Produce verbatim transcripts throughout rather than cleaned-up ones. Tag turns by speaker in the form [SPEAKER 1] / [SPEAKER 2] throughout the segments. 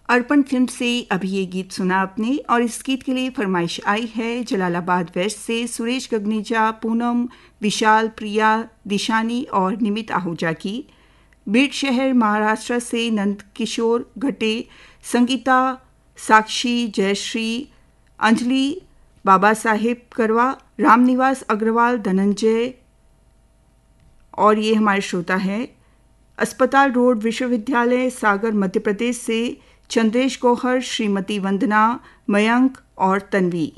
[SPEAKER 1] अर्पण film से अभी ये गीत सुना आपने और इस गीत के लिए फरमाइश आई है जलालाबाद वेस्ट से सुरेश गगनीजा, पूनम, विशाल, प्रिया, दिशानी और निमित आहूजा की। बीड शहर महाराष्ट्र से नंद किशोर घटे, संगीता, साक्षी, जयश्री, अंजलि, बाबा साहेब करवा, रामनिवास अग्रवाल, धनंजय और ये हमारे श्रोता है अस्पताल रोड विश्वविद्यालय सागर मध्य प्रदेश से चंद्रेश गौहर, श्रीमती वंदना, मयंक और तन्वी।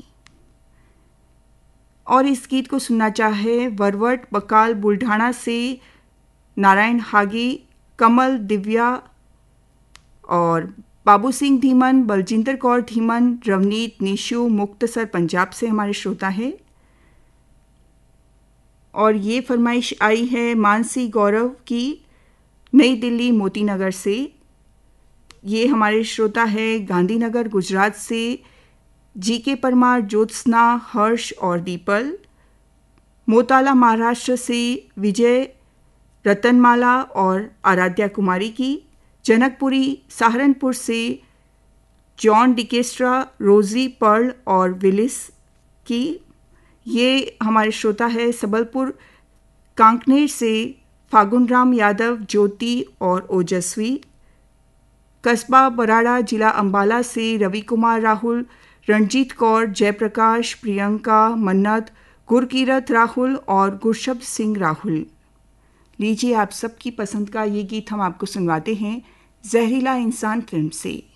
[SPEAKER 1] और इस गीत को सुनना चाहे वरवट बकाल बुल्ढाणा से नारायण हागी, कमल, दिव्या और बाबू सिंह धीमन, बलजिंदर कौर धीमन, रवनीत, निशु, मुक्तसर पंजाब से हमारे श्रोता है। और ये फरमाइश आई है मानसी गौरव की, नई दिल्ली मोती नगर से। ये हमारे श्रोता है गांधीनगर गुजरात से जी के परमार, ज्योत्सना, हर्ष और दीपल। मोताला महाराष्ट्र से विजय, रतनमाला और आराध्या कुमारी की। जनकपुरी सहारनपुर से जॉन डिकेस्ट्रा, रोजी, पर्ल और विलिस की। ये हमारे श्रोता है सबलपुर कांकनेर से फागुनराम यादव, ज्योति और ओजस्वी। कस्बा बराड़ा जिला अंबाला से रवि कुमार राहुल, रणजीत कौर, जयप्रकाश, प्रियंका, मन्नत, गुरकीरत राहुल और गुरशब्द सिंह राहुल। लीजिए आप सबकी पसंद का ये गीत हम आपको सुनवाते हैं जहरीला इंसान फिल्म से।